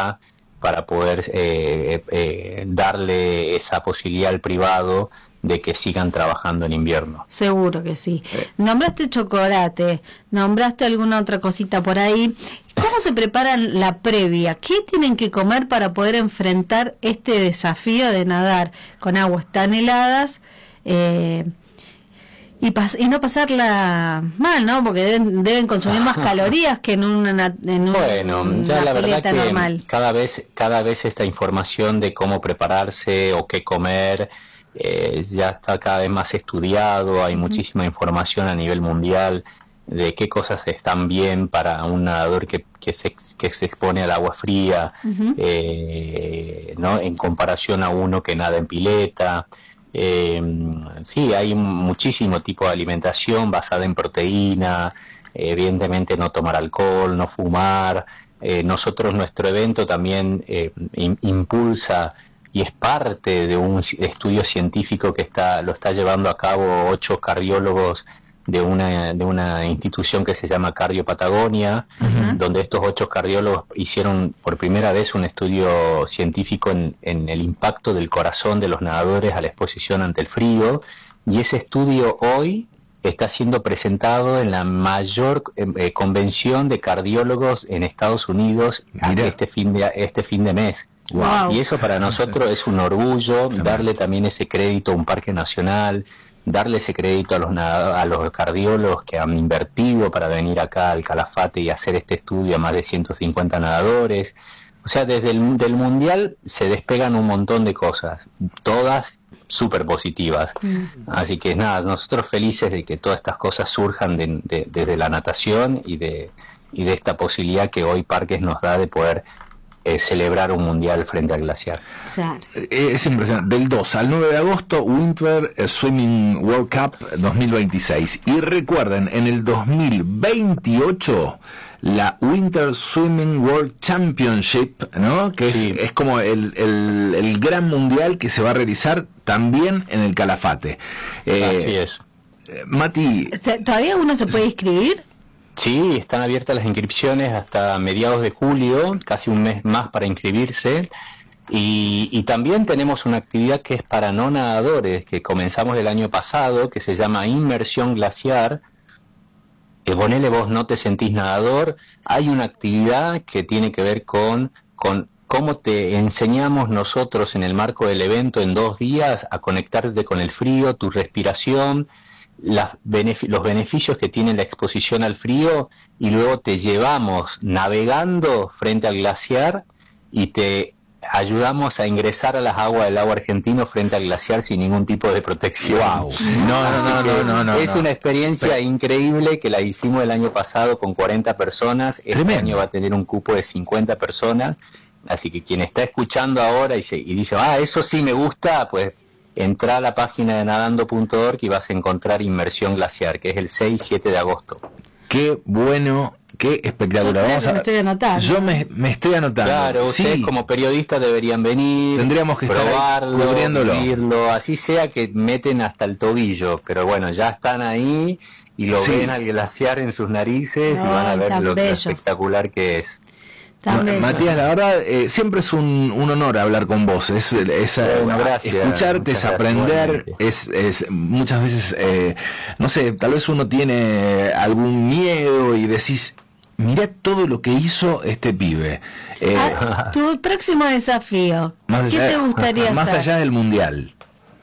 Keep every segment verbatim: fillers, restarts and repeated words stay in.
acá para poder eh, eh, darle esa posibilidad al privado de que sigan trabajando en invierno. Seguro que sí. Nombraste chocolate, nombraste alguna otra cosita por ahí. ¿Cómo se preparan la previa? ¿Qué tienen que comer para poder enfrentar este desafío de nadar con aguas tan heladas eh, y, pas- y no pasarla mal, ¿no? Porque deben deben consumir más calorías que en una en un, Bueno, ya una la verdad pileta que normal. cada vez cada vez esta información de cómo prepararse o qué comer eh, ya está cada vez más estudiado. Hay Uh-huh. muchísima información a nivel mundial de qué cosas están bien para un nadador que, que, se, que se expone al agua fría, Uh-huh. eh, ¿no? En comparación a uno que nada en pileta. Eh, sí, hay muchísimo tipo de alimentación basada en proteína, eh, evidentemente no tomar alcohol, no fumar. Eh, nosotros, nuestro evento también eh, in, impulsa y es parte de un estudio científico que está lo está llevando a cabo ocho cardiólogos de una de una institución que se llama Cardio Patagonia, uh-huh. donde estos ocho cardiólogos hicieron por primera vez un estudio científico en, en el impacto del corazón de los nadadores a la exposición ante el frío, y ese estudio hoy está siendo presentado en la mayor eh, convención de cardiólogos en Estados Unidos este fin de este fin de mes. Wow. Y eso para nosotros es un orgullo, darle también ese crédito a un parque nacional, darle ese crédito a los a los cardiólogos que han invertido para venir acá al Calafate y hacer este estudio a más de ciento cincuenta nadadores. O sea, desde el del mundial se despegan un montón de cosas, todas súper positivas. Mm. Así que nada, nosotros felices de que todas estas cosas surjan de, de, desde la natación y de, y de esta posibilidad que hoy Parques nos da de poder Eh, celebrar un mundial frente al glaciar. Claro. Es impresionante. Del dos al nueve de agosto, Winter Swimming World Cup dos mil veintiséis. Y recuerden, en el dos mil veintiocho, la Winter Swimming World Championship, ¿no? Que es, sí. es como el, el, el gran mundial que se va a realizar también en el Calafate. Eh, Así es. Mati. ¿Todavía uno se puede inscribir? Sí, están abiertas las inscripciones hasta mediados de julio, casi un mes más para inscribirse. Y, y también tenemos una actividad que es para no nadadores, que comenzamos el año pasado, que se llama Inmersión Glaciar. Que ponele, vos no te sentís nadador. Hay una actividad que tiene que ver con, con cómo te enseñamos nosotros en el marco del evento en dos días a conectarte con el frío, tu respiración, Las benefic- los beneficios que tiene la exposición al frío, y luego te llevamos navegando frente al glaciar y te ayudamos a ingresar a las aguas del lago argentino frente al glaciar sin ningún tipo de protección. Wow. No, no, no, no, no, no, Es no. una experiencia Pero... increíble que la hicimos el año pasado con cuarenta personas. Este Tremendo. año va a tener un cupo de cincuenta personas. Así que quien está escuchando ahora y, se, y dice, ah, eso sí me gusta, pues entra a la página de nadando punto org y vas a encontrar Inmersión Glaciar, que es el seis y siete de agosto. Qué bueno, qué espectacular. Vamos a... me estoy anotando. Yo me, me estoy anotando. Claro, sí. ustedes como periodistas deberían venir, tendríamos que probarlo, estar cubriéndolo. vivirlo, así sea que meten hasta el tobillo, pero bueno, ya están ahí y lo sí. ven al glaciar en sus narices no, y van a ver lo, lo espectacular que es. Ma- Matías, la verdad, eh, siempre es un, un honor hablar con vos. Es, es bueno, gracias, escucharte, es aprender, es, es muchas veces, eh, no sé, tal vez uno tiene algún miedo y decís, mirá todo lo que hizo este pibe. Eh, ah, tu próximo desafío, ¿qué allá, te gustaría más hacer? allá del mundial?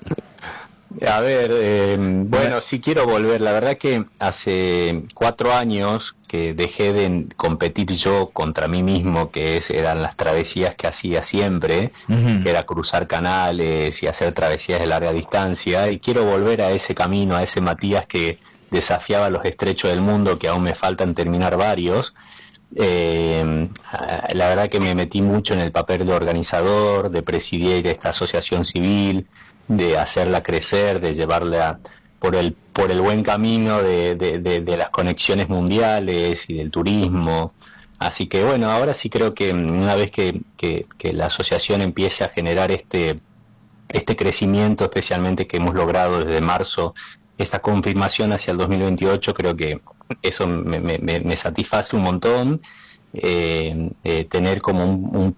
A ver, eh, bueno, sí quiero volver. La verdad que hace cuatro años que dejé de competir yo contra mí mismo, que es, eran las travesías que hacía siempre, uh-huh. que era cruzar canales y hacer travesías de larga distancia, y quiero volver a ese camino, a ese Matías que desafiaba los estrechos del mundo, que aún me faltan terminar varios. Eh, la verdad que me metí mucho en el papel de organizador, de presidir esta asociación civil, de hacerla crecer, de llevarla por el por el buen camino de, de, de, de las conexiones mundiales y del turismo. Así que bueno, ahora sí creo que una vez que, que, que la asociación empiece a generar este este crecimiento, especialmente que hemos logrado desde marzo, esta confirmación hacia el dos mil veintiocho, creo que eso me, me, me satisface un montón. Eh, eh, tener como un, un